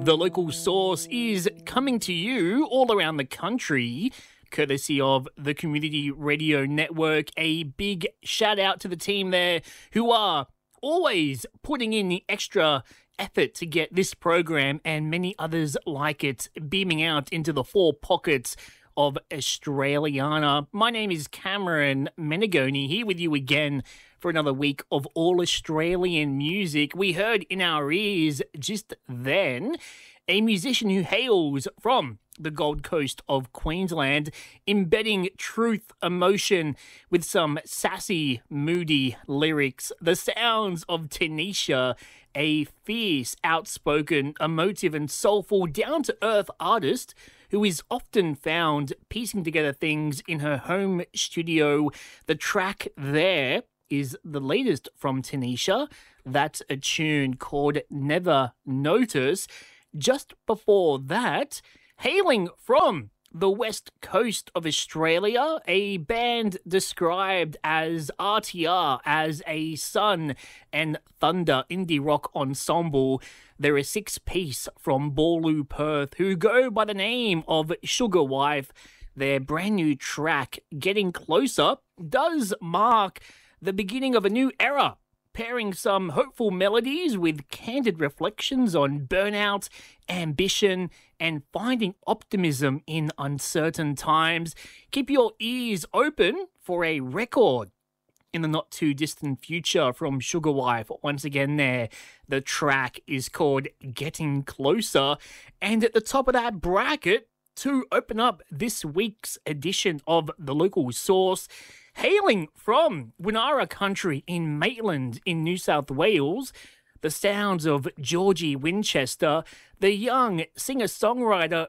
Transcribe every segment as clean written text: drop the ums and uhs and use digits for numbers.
The Local Source is coming to you all around the country, courtesy of the Community Radio Network. A big shout out to the team there who are always putting in the extra effort to get this program and many others like it beaming out into the four pockets of Australiana. My name is Cameron Menegoni, here with you again for another week of all Australian music. We heard in our ears just then a musician who hails from the Gold Coast of Queensland, embedding truth, emotion with some sassy, moody lyrics. The sounds of Tanisha, a fierce, outspoken, emotive and soulful, down-to-earth artist who is often found piecing together things in her home studio. The track there is the latest from Tanisha. That's a tune called Never Notice. Just before that, hailing from the west coast of Australia, a band described as RTR, as a sun and thunder indie rock ensemble. They're a six-piece from Boorloo, Perth, who go by the name of Sugar Wife. Their brand new track, Getting Closer, does mark the beginning of a new era, pairing some hopeful melodies with candid reflections on burnout, ambition, and finding optimism in uncertain times. Keep your ears open for a record in the not-too-distant future from Sugar Wife. Once again there, the track is called Getting Closer. And at the top of that bracket, to open up this week's edition of The Local Source, hailing from Winara Country in Maitland in New South Wales, the sounds of Georgie Winchester, the young singer-songwriter.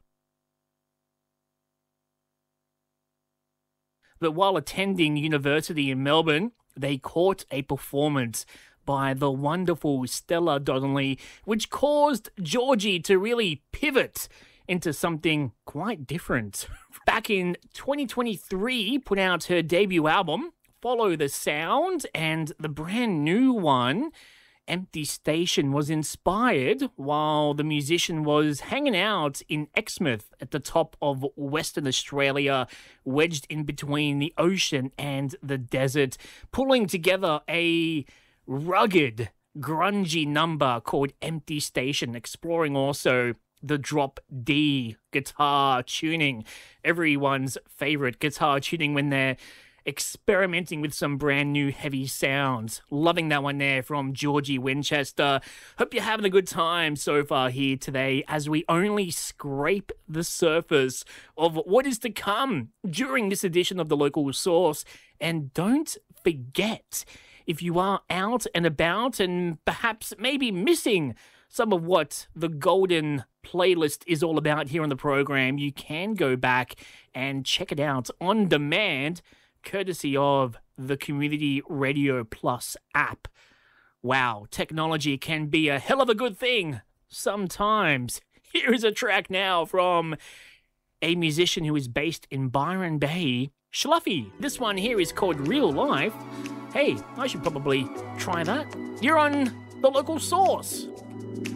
But while attending university in Melbourne, they caught a performance by the wonderful Stella Donnelly, which caused Georgie to really pivot into something quite different. Back in 2023, put out her debut album, Follow the Sound, and the brand new one, Empty Station, was inspired while the musician was hanging out in Exmouth at the top of Western Australia, wedged in between the ocean and the desert, pulling together a rugged, grungy number called Empty Station, exploring also the drop D guitar tuning, everyone's favorite guitar tuning when they're experimenting with some brand new heavy sounds. Loving that one there from Georgie Winchester. Hope you're having a good time so far here today as we only scrape the surface of what is to come during this edition of The Local Source. And don't forget, if you are out and about and perhaps maybe missing some of what the golden playlist is all about here on the program, you can go back and check it out on demand, courtesy of the Community Radio Plus app. Wow, technology can be a hell of a good thing sometimes. Here is a track now from a musician who is based in Byron Bay, Schluffy. This one here is called Real Life. Hey, I should probably try that. You're on The Local Source.